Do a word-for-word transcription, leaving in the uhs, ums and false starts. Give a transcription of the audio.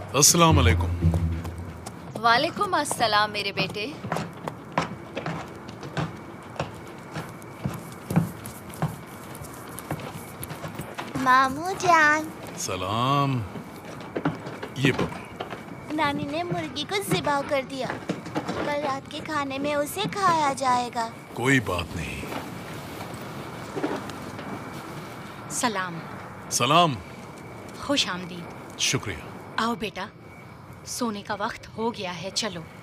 अस्सलाम वालेकुम। वालेकुम अस्सलाम मेरे बेटे। मामू जान, सलाम। ये बबू। नानी ने मुर्गी को ज़िबा कर दिया। कल रात के खाने में उसे खाया जाएगा। कोई बात नहीं। सलाम। सलाम। खुश आमदीद। शुक्रिया। आओ बेटा, सोने का वक्त हो गया है, चलो।